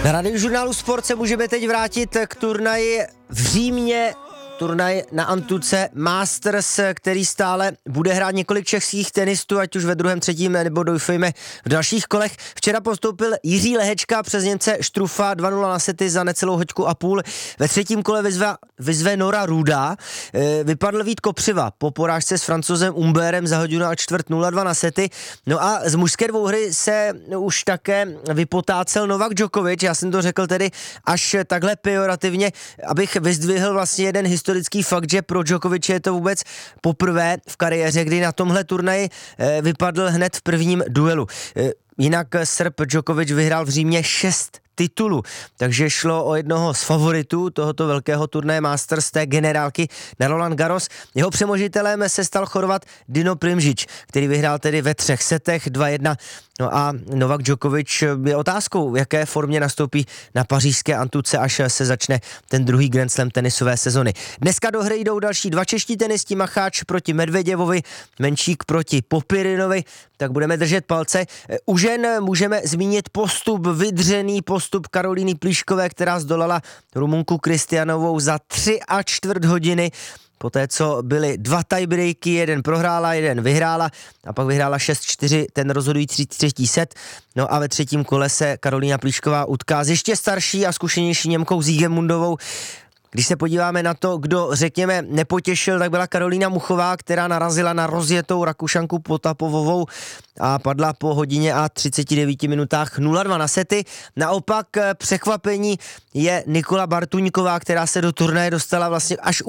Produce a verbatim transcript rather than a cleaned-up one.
Na Radiožurnálu Sport se můžeme teď vrátit k turnaji v Římě, turnaj na Antuce Masters, který stále bude hrát několik českých tenistů, ať už ve druhém, třetím nebo doufejme v dalších kolech. Včera postoupil Jiří Lehečka přes Němce Štrufa dva nula na sety za necelou hoďku a půl. Ve třetím kole vyzve, vyzve Nora Ruda. E, vypadl Vít Kopřiva po porážce s Francouzem Umberem za hodinu a čtvrt nula dva na sety. No a z mužské dvouhry se už také vypotácel Novak Djokovic. Já jsem to řekl tedy až takhle pejorativně, abych vyzdvihl vlastně jeden historický fakt, že pro Djokoviče je to vůbec poprvé v kariéře, kdy na tomhle turnaji e, vypadl hned v prvním duelu. E, jinak Srb Djokovic vyhrál v Římě šest titulu, takže šlo o jednoho z favoritů tohoto velkého turnaje Masters, té generálky na Roland Garros. Jeho přemožitelem se stal Chorvat Dino Primžič, který vyhrál tedy ve třech setech dva jedna. No a Novak Djokovic je otázkou, v jaké formě nastoupí na pařížské Antuce, až se začne ten druhý Grand Slam tenisové sezony. Dneska do hry jdou další dva čeští tenisti, Macháč proti Medvěděvovi, Menčík proti Popirinovi, tak budeme držet palce. U žen můžeme zmínit postup, vydřený postup Karolíny Plíškové, která zdolala Rumunku Kristianovou za tři a čtvrt hodiny. Poté, co byly dva tiebreaky, jeden prohrála, jeden vyhrála a pak vyhrála šest čtyři ten rozhodující třetí set. No a ve třetím kole se Karolína Plíšková utká s ještě starší a zkušenější Němkou Siegemundovou. Když se podíváme na to, kdo, řekněme, nepotěšil, tak byla Karolína Muchová, která narazila na rozjetou Rakušanku Potapovovou a padla po hodině a třiceti devíti minutách nula dva na sety. Naopak překvapení je Nikola Bartuňková, která se do turnaje dostala vlastně až